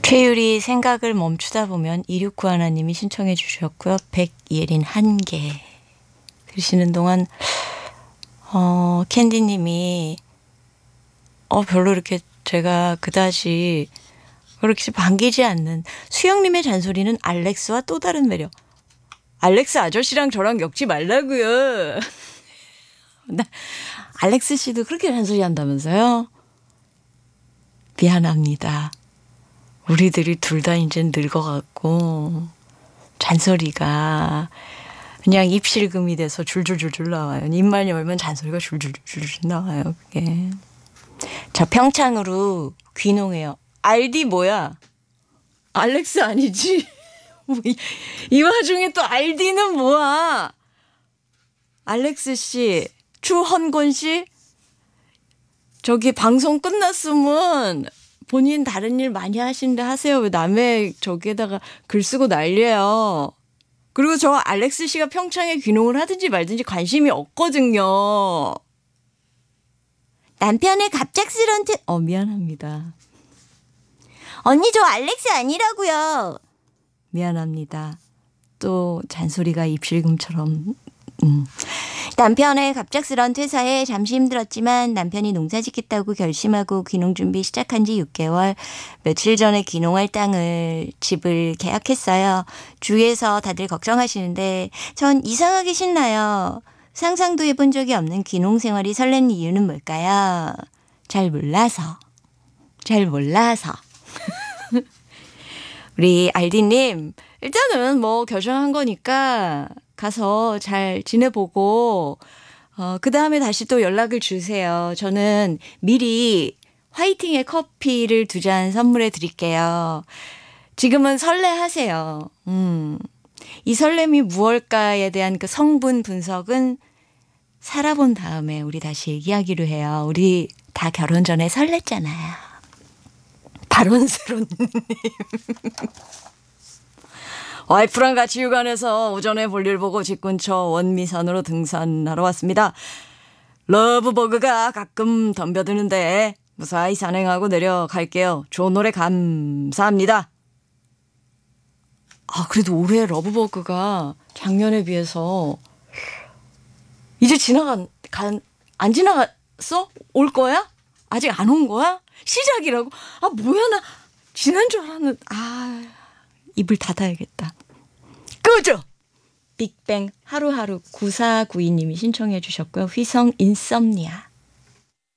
최유리 생각을 멈추다 보면 2691님이 신청해 주셨고요. 백예린 한개 들으시는 동안 캔디님이 별로 이렇게 제가 그다지 그렇게 반기지 않는 수영님의 잔소리는 알렉스와 또 다른 매력. 알렉스 아저씨랑 저랑 엮지 말라고요. 알렉스 씨도 그렇게 잔소리 한다면서요? 미안합니다. 우리들이 둘 다 이제 늙어갖고 잔소리가 그냥 입실금이 돼서 줄줄줄줄 나와요. 입만 열면 잔소리가 줄줄줄줄 나와요. 그게. 저 평창으로 귀농해요. 알디 뭐야? 알렉스 아니지? 이 와중에 또 알디는 뭐야? 알렉스 씨, 추헌곤 씨, 저기 방송 끝났으면 본인 다른 일 많이 하시는데 하세요. 왜 남의 저기에다가 글 쓰고 난리예요. 그리고 저 알렉스 씨가 평창에 귀농을 하든지 말든지 관심이 없거든요. 남편의 갑작스런 미안합니다. 언니 저 알렉스 아니라고요. 미안합니다. 또 잔소리가 입실금처럼. 남편의 갑작스런 퇴사에 잠시 힘들었지만 남편이 농사 짓겠다고 결심하고 귀농 준비 시작한 지 6개월. 며칠 전에 귀농할 땅을 집을 계약했어요. 주위에서 다들 걱정하시는데 전 이상하게 신나요. 상상도 해본 적이 없는 귀농 생활이 설레는 이유는 뭘까요? 잘 몰라서. 우리 알디님 일단은 뭐 결정한 거니까 가서 잘 지내보고 그 다음에 다시 또 연락을 주세요. 저는 미리 화이팅의 커피를 2잔 선물해 드릴게요. 지금은 설레하세요. 이 설렘이 무엇일까에 대한 그 성분 분석은 살아본 다음에 우리 다시 얘기하기로 해요. 우리 다 결혼 전에 설렜잖아요. 발원스러운 와이프랑 같이 육안해서 오전에 볼일 보고 집 근처 원미산으로 등산하러 왔습니다. 러브버그가 가끔 덤벼드는데 무사히 산행하고 내려갈게요. 좋은 노래 감사합니다. 그래도 올해 러브버그가 작년에 비해서 이제 안 지나갔어? 올 거야? 아직 안 온 거야? 시작이라고? 뭐야 나 지난 줄 알았는데 입을 닫아야겠다. 끄죠. 빅뱅 하루하루 9492님이 신청해 주셨고요. 휘성 인썸니아.